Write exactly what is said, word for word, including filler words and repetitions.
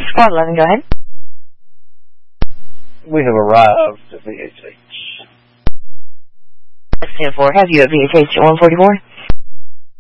Squad eleven, go ahead. We have arrived at V H H. ten four, have you at V H H one forty-four?